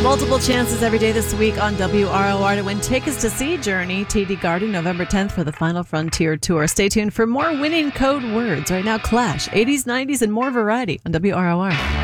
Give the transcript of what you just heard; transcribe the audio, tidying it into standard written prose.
Multiple chances every day this week on WROR to win tickets to see Journey, TD Garden, November 10th for the Final Frontier Tour. Stay tuned for more winning code words. Right now, Clash, 80s, 90s, and more variety on WROR.